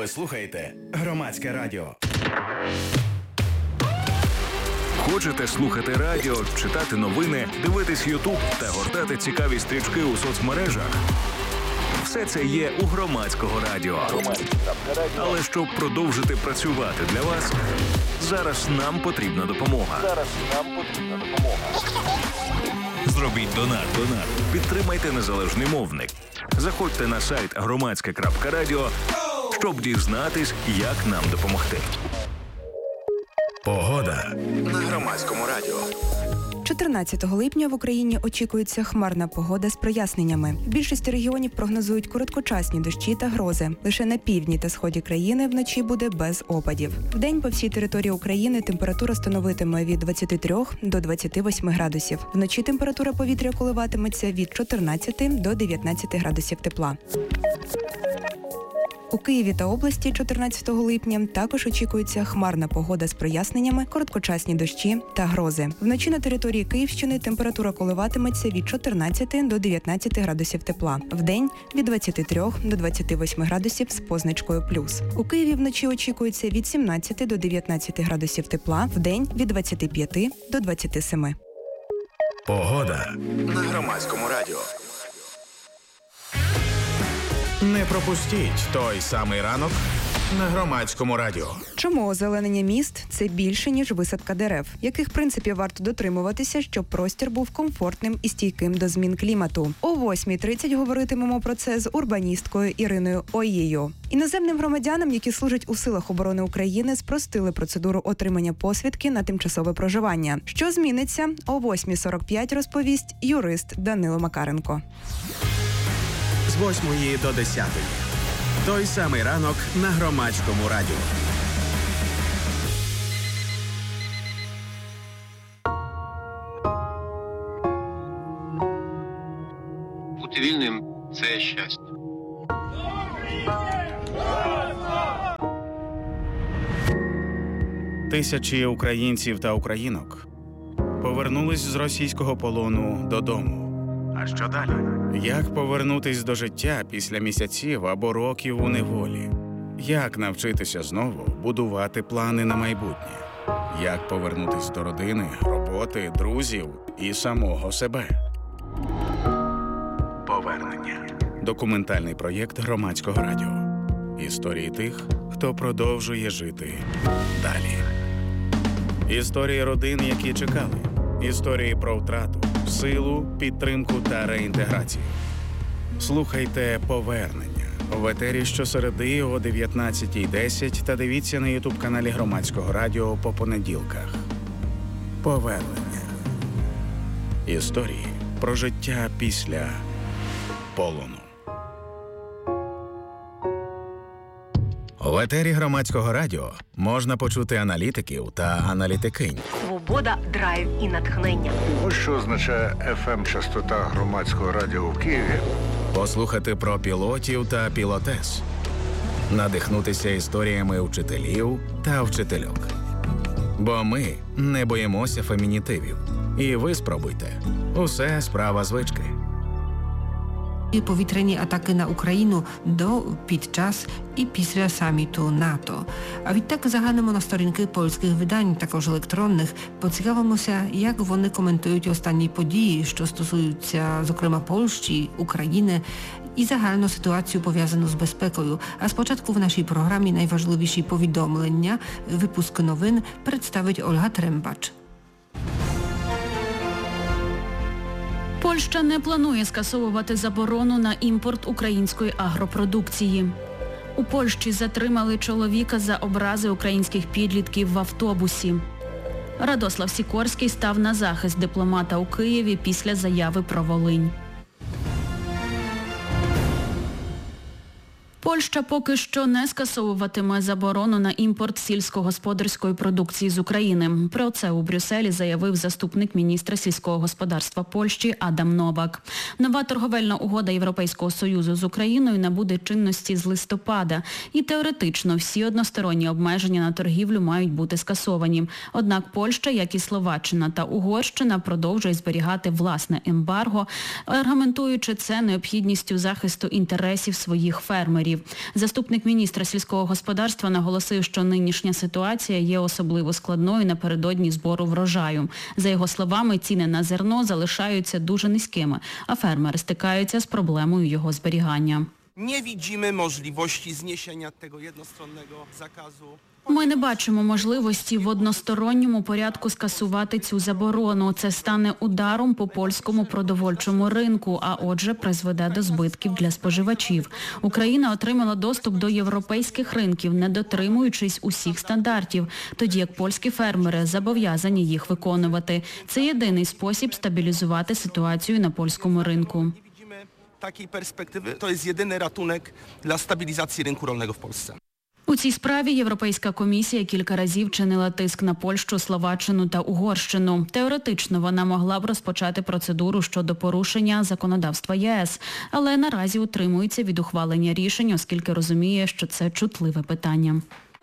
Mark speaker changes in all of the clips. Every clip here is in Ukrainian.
Speaker 1: Ви слухаєте Громадське радіо.
Speaker 2: Хочете слухати радіо, читати новини, дивитись Ютуб та гортати цікаві стрічки у соцмережах? Все це є у Громадського радіо. Але щоб продовжити працювати для вас, зараз нам потрібна допомога. Зробіть донат. Підтримайте незалежний мовник. Заходьте на сайт громадське.радіо, щоб дізнатись, як нам допомогти.
Speaker 1: Погода на Громадському радіо.
Speaker 3: 14 липня в Україні очікується хмарна погода з проясненнями. В більшості регіонів прогнозують короткочасні дощі та грози. Лише на півдні та сході країни вночі буде без опадів. Вдень по всій території України температура становитиме від 23 до 28 градусів. Вночі температура повітря коливатиметься від 14 до 19 градусів тепла. У Києві та області 14 липня також очікується хмарна погода з проясненнями, короткочасні дощі та грози. Вночі на території Київщини температура коливатиметься від 14 до 19 градусів тепла. Вдень – від 23 до 28 градусів з позначкою плюс. У Києві вночі очікується від 17 до 19 градусів тепла, вдень – від 25 до 27.
Speaker 1: Погода на Громадському радіо. Не пропустіть той самий ранок на Громадському радіо.
Speaker 3: Чому озеленення міст – це більше, ніж висадка дерев? Яких принципів варто дотримуватися, щоб простір був комфортним і стійким до змін клімату? О 8:30 говоритимемо про це з урбаністкою Іриною Оєю. Іноземним громадянам, які служать у силах оборони України, спростили процедуру отримання посвідки на тимчасове проживання. Що зміниться? О 8:45 розповість юрист Данило Макаренко.
Speaker 1: З 8 до 10. Той самий ранок на Громадському радіо.
Speaker 4: Бути вільним – це щастя.
Speaker 5: Тисячі українців та українок повернулись з російського полону додому. А що далі? Як повернутись до життя після місяців або років у неволі? Як навчитися знову будувати плани на майбутнє? Як повернутись до родини, роботи, друзів і самого себе? Повернення. Документальний проєкт Громадського радіо. Історії тих, хто продовжує жити далі. Історії родин, які чекали. Історії про втрату, силу, підтримку та реінтеграцію. Слухайте «Повернення» в етері щосереди о 19:10 та дивіться на ютуб-каналі Громадського радіо по понеділках. «Повернення». Історії про життя після полону. В етері Громадського радіо можна почути аналітиків та аналітикинь.
Speaker 6: Свобода, драйв і натхнення.
Speaker 7: Ось що означає FM-частота Громадського радіо в Києві.
Speaker 5: Послухати про пілотів та пілотес. Надихнутися історіями вчителів та вчительок. Бо ми не боїмося фемінітивів. І ви спробуйте. Усе справа звички.
Speaker 8: Повітряні атаки на Україну до, під час і після саміту НАТО. А відтак заглянемо на сторінки польських видань, також електронних, поцікавимося, як вони коментують останні події, що стосуються, зокрема, Польщі, України і загальну ситуацію, пов'язану з безпекою. А спочатку в нашій програмі найважливіші повідомлення, випуск новин представить Ольга Трębacz.
Speaker 9: Польща не планує скасовувати заборону на імпорт української агропродукції. У Польщі затримали чоловіка за образи українських підлітків в автобусі. Радослав Сікорський став на захист дипломата у Києві після заяви про Волинь. Польща поки що не скасовуватиме заборону на імпорт сільськогосподарської продукції з України. Про це у Брюсселі заявив заступник міністра сільського господарства Польщі Адам Новак. Нова торговельна угода Європейського Союзу з Україною набуде чинності з листопада. І теоретично всі односторонні обмеження на торгівлю мають бути скасовані. Однак Польща, як і Словаччина та Угорщина, продовжує зберігати власне ембарго, аргументуючи це необхідністю захисту інтересів своїх фермерів. фермерів. Заступник міністра сільського господарства наголосив, що нинішня ситуація є особливо складною напередодні збору врожаю. За його словами, ціни на зерно залишаються дуже низькими, а фермери стикаються з проблемою його зберігання.
Speaker 10: Nie widzimy możliwości zniesienia tego jednostronnego zakazu.
Speaker 9: Ми не бачимо можливості в односторонньому порядку скасувати цю заборону. Це стане ударом по польському продовольчому ринку, а отже призведе до збитків для споживачів. Україна отримала доступ до європейських ринків, не дотримуючись усіх стандартів, тоді як польські фермери зобов'язані їх виконувати. Це єдиний спосіб стабілізувати ситуацію на польському ринку.
Speaker 10: Takiej perspektywy to jest jedyny ratunek dla stabilizacji rynku rolnego w Polsce.
Speaker 9: У цій справі Європейська комісія кілька разів чинила тиск на Польщу, Словаччину та Угорщину. Теоретично вона могла б розпочати процедуру щодо порушення законодавства ЄС, але наразі утримується від ухвалення рішень, оскільки розуміє, що це чутливе питання.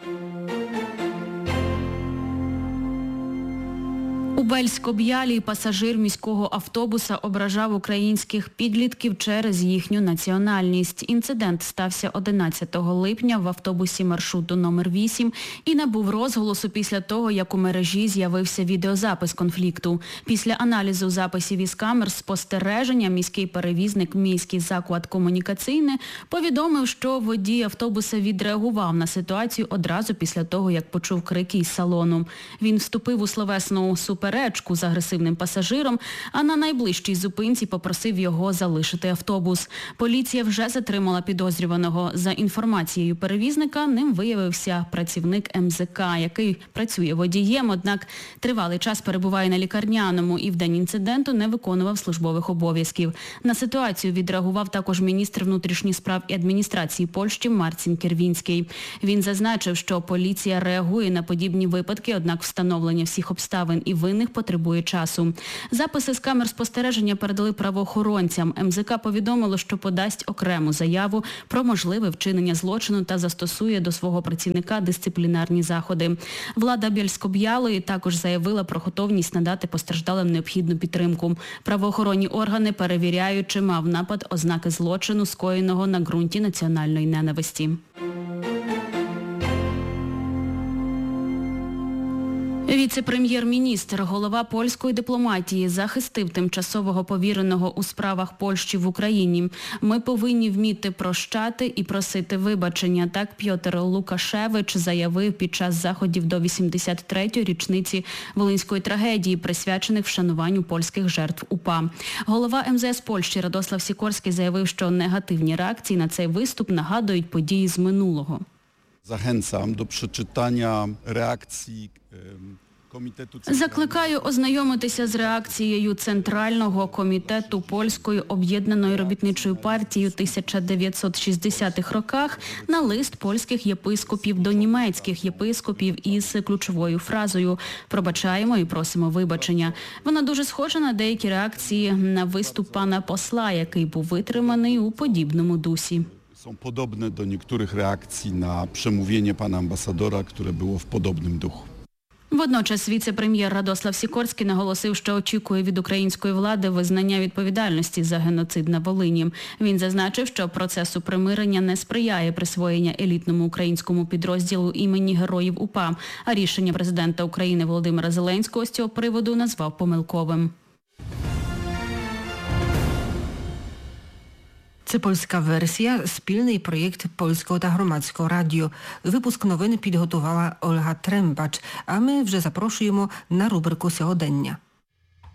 Speaker 9: У Бельсько-Б'ялі пасажир міського автобуса ображав українських підлітків через їхню національність. Інцидент стався 11 липня в автобусі маршруту номер 8 і набув розголосу після того, як у мережі з'явився відеозапис конфлікту. Після аналізу записів із камер спостереження міський перевізник «Міський заклад комунікаційний» повідомив, що водій автобуса відреагував на ситуацію одразу після того, як почув крики із салону. Він вступив у словесну суперечку з агресивним пасажиром, а на найближчій зупинці попросив його залишити автобус. Поліція вже затримала підозрюваного. За інформацією перевізника, ним виявився працівник МЗК, який працює водієм, однак тривалий час перебуває на лікарняному і в день інциденту не виконував службових обов'язків. На ситуацію відреагував також міністр внутрішніх справ і адміністрації Польщі Марцін Кірвінський. Він зазначив, що поліція реагує на подібні випадки, однак встановлення всіх обставин і винних потребує часу. Записи з камер спостереження передали правоохоронцям. МЗК повідомило, що подасть окрему заяву про можливе вчинення злочину та застосує до свого працівника дисциплінарні заходи. Влада Бєльсько-Б'ялої також заявила про готовність надати постраждалим необхідну підтримку. Правоохоронні органи перевіряють, чи мав напад ознаки злочину, скоєного на ґрунті національної ненависті. Віце-прем'єр-міністр, голова польської дипломатії, захистив тимчасового повіреного у справах Польщі в Україні. Ми повинні вміти прощати і просити вибачення. Так Пьотр Лукашевич заявив під час заходів до 83-ї річниці Волинської трагедії, присвячених вшануванню польських жертв УПА. Голова МЗС Польщі Радослав Сікорський заявив, що негативні реакції на цей виступ нагадують події з минулого.
Speaker 11: Zachęcam do przeczytania reakcji Комітету.
Speaker 9: Закликаю ознайомитися з реакцією Центрального комітету Польської об'єднаної робітничої партії у 1960-х роках на лист польських єпископів до німецьких єпископів із ключовою фразою «Пробачаємо і просимо вибачення». Вона дуже схожа на деякі реакції на виступ пана посла, який був витриманий у подібному дусі.
Speaker 11: Są podobne do niektórych reakcji na przemówienie pana ambasadora, które było w podobnym duchu.
Speaker 9: Водночас віце-прем'єр Радослав Сікорський наголосив, що очікує від української влади визнання відповідальності за геноцид на Волині. Він зазначив, що процесу примирення не сприяє присвоєння елітному українському підрозділу імені героїв УПА, а рішення президента України Володимира Зеленського з цього приводу назвав помилковим.
Speaker 8: Це польська версія, спільний проєкт Польського та Громадського радіо. Випуск новин підготувала Ольга Трембач, а ми вже запрошуємо на рубрику «Сьогодення».